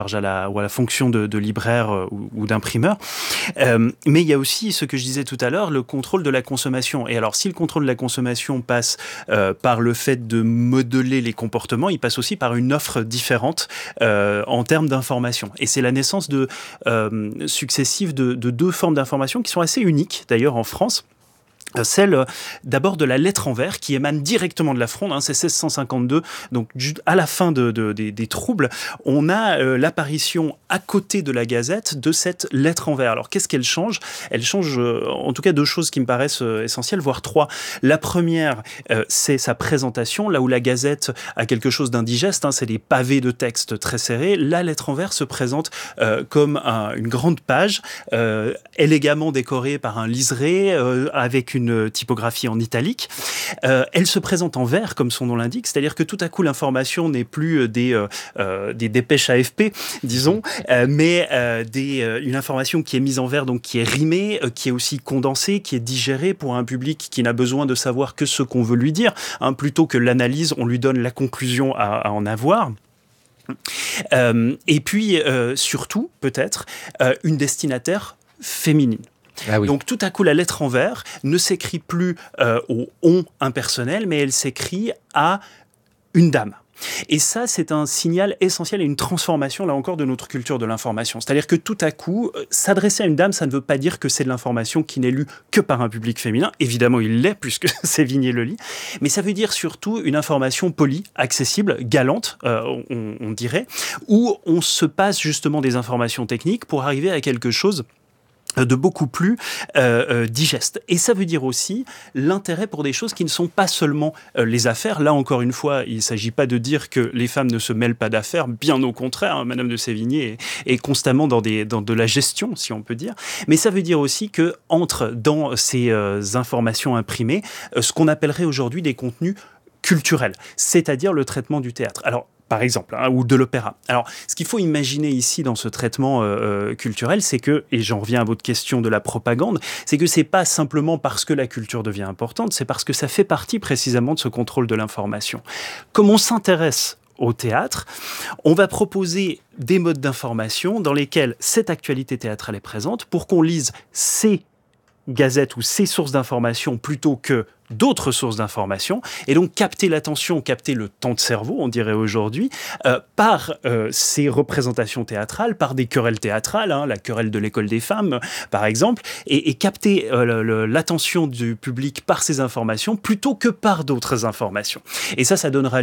ou à la fonction de libraire ou d'imprimeur. Mais il y a aussi ce que je disais tout à l'heure, le contrôle de la consommation. Et alors, si le contrôle de la consommation passe par le fait de modeler les comportements, il passe aussi par une offre différente en termes d'information. Et c'est la naissance successive de deux formes d'information qui sont assez uniques, d'ailleurs, en France. Celle d'abord de la lettre en vers qui émane directement de la Fronde, c'est 1652, donc à la fin des troubles, on a l'apparition à côté de la Gazette de cette lettre en vers. Alors qu'est-ce qu'elle change ? Elle change en tout cas deux choses qui me paraissent essentielles, voire trois. La première, c'est sa présentation, là où la Gazette a quelque chose d'indigeste, c'est des pavés de texte très serrés. La lettre en vers se présente comme une grande page, élégamment décorée par un liseré, avec une typographie en italique. Elle se présente en vert, comme son nom l'indique, c'est-à-dire que tout à coup, l'information n'est plus des dépêches AFP, disons, mais une information qui est mise en vert, donc qui est rimée, qui est aussi condensée, qui est digérée pour un public qui n'a besoin de savoir que ce qu'on veut lui dire. Plutôt que l'analyse, on lui donne la conclusion à en avoir. Et puis, surtout, peut-être, une destinataire féminine. Ah oui. Donc tout à coup, la lettre en vers ne s'écrit plus au « on » impersonnel, mais elle s'écrit à une dame. Et ça, c'est un signal essentiel et une transformation, là encore, de notre culture de l'information. C'est-à-dire que tout à coup, s'adresser à une dame, ça ne veut pas dire que c'est de l'information qui n'est lue que par un public féminin. Évidemment, il l'est, puisque Sévigné le lit. Mais ça veut dire surtout une information polie, accessible, galante, on dirait, où on se passe justement des informations techniques pour arriver à quelque chose de beaucoup plus digeste. Et ça veut dire aussi l'intérêt pour des choses qui ne sont pas seulement les affaires. Là, encore une fois, il ne s'agit pas de dire que les femmes ne se mêlent pas d'affaires, bien au contraire. Madame de Sévigné est constamment dans de la gestion, si on peut dire. Mais ça veut dire aussi que entre dans ces informations imprimées ce qu'on appellerait aujourd'hui des contenus culturels, c'est-à-dire le traitement du théâtre. Alors, par exemple, ou de l'opéra. Alors, ce qu'il faut imaginer ici dans ce traitement culturel, c'est que, et j'en reviens à votre question de la propagande, c'est que c'est pas simplement parce que la culture devient importante, c'est parce que ça fait partie précisément de ce contrôle de l'information. Comme on s'intéresse au théâtre, on va proposer des modes d'information dans lesquels cette actualité théâtrale est présente pour qu'on lise ces gazettes ou ces sources d'information plutôt que d'autres sources d'information, et donc capter l'attention, capter le temps de cerveau, on dirait aujourd'hui, par ces représentations théâtrales, par des querelles théâtrales, la querelle de l'école des femmes, par exemple, et capter l'attention du public par ces informations plutôt que par d'autres informations. Et ça donnera